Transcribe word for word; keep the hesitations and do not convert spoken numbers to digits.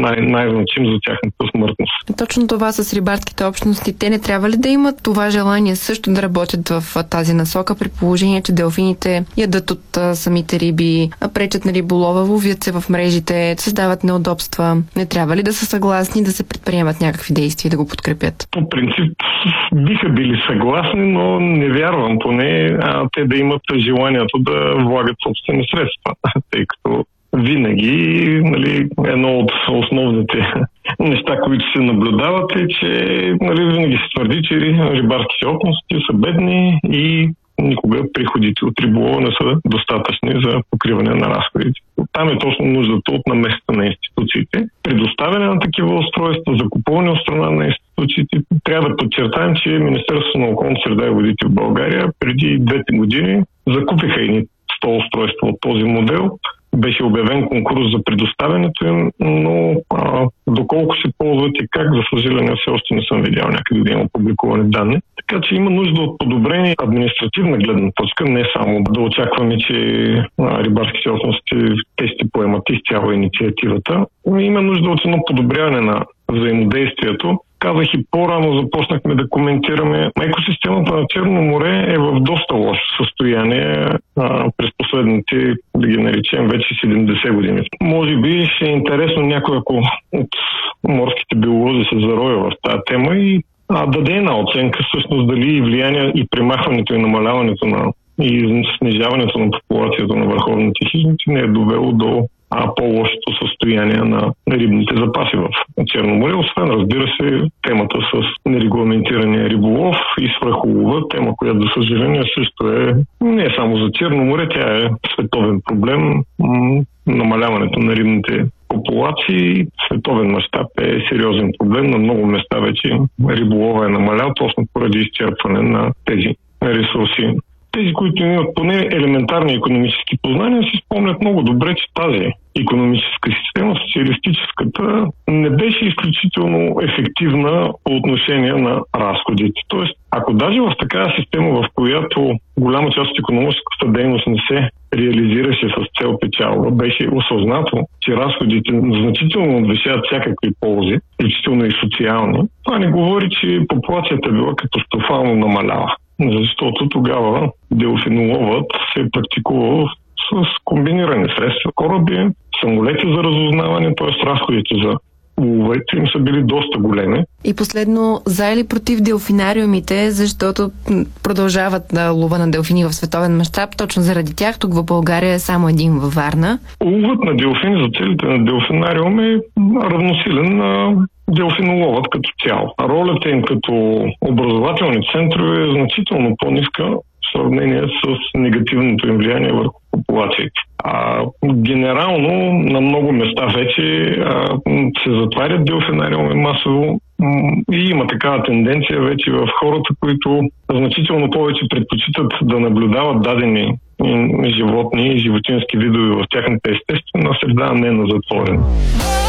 най- най-значим за тяхната смъртност. Точно това с рибарските общности. Те не трябва ли да имат това желание също да работят в тази насока, при положение, че делфините ядат от а, самите риби, пречат на риболова, ловят се в мрежите, създават неудобства? Не трябва ли да са съгласни да се предприемат някакви действия и да го подкрепят? По принцип биха били съгласни, но не вярвам поне а, те да имат желанието да влагат собствени средства, тъй като винаги, нали, едно от основните неща, които се наблюдават е, че нали, винаги се твърди, че рибарските общности са бедни и никога приходите от риболова не са достатъчни за покриване на разходите. Там е точно нуждата от намесата на институциите. Предоставяне на такива устройства, закупуване от страна на институциите. Трябва да подчертаем, че Министерството на околната среда и водите в България преди двете години закупиха едни сто устройства от този модел. Беше обявен конкурс за предоставянето им, но а, доколко се ползват и как, за съжаление, все още не съм видял някъде да има публикувани данни. Така че има нужда от подобрение административна гледна точка, не само да очакваме, че а, рибарските общности те ще поемат изцяло инициативата. Има нужда от едно подобряване на взаимодействието. Казах и по-рано започнахме да коментираме. Екосистемата на Черно море е в доста лошо състояние а, през последните, да ги наречем, вече седемдесет години. Може би ще е интересно някой, ако от морските биолози се зароя в тази тема и а, даде една оценка всъщност дали влияние и премахването и намаляването на и снижаването на популацията на върховните хищници не е довело до а по-лошото състояние на рибните запаси в Черно море. Освен, разбира се, темата с нерегламентирания риболов и свръхулова, тема, която, за съжаление, също е не е само за Черно море, тя е световен проблем. М- намаляването на рибните популации, световен мащаб е сериозен проблем. На много места вече риболова е намалял, точно поради изчерпване на тези ресурси. Тези, които имат поне елементарни икономически познания, си спомнят много добре, че тази икономическа система, социалистическата, не беше изключително ефективна по отношение на разходите. Тоест, ако даже в такава система, в която голяма част от икономическата дейност не се реализираше с цел печалба, беше осъзнато, че разходите значително надвишават всякакви ползи, включително и социални, това не говори, че популацията била катастрофално намалява. Защото тогава делфиноловът се е практикувал с комбинирани средства, кораби, самолети за разузнаване, т.е. разходите за уловете им са били доста големи. И последно, за или против делфинариумите, защото продължават да лова на делфини в световен мащаб, точно заради тях тук в България е само един във Варна. Уловът на делфини за целите на делфинариум е равносилен на делфиноловът като цяло. Ролята им като образователни центрове е значително по-ниска в сравнение с негативното им влияние върху популациите. А, генерално на много места вече а, се затварят делфинариуми масово и има такава тенденция вече в хората, които значително повече предпочитат да наблюдават дадени животни и животински видове в тяхната естествена среда, а не на затворена.